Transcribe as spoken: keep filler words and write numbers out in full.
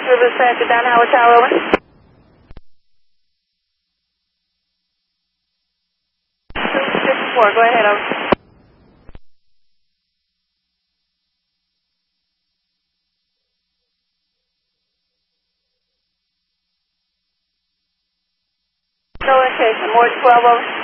River Dispatcher, down Howard Tower, over. two six four, go ahead, over. No indication, Morse twelve, over.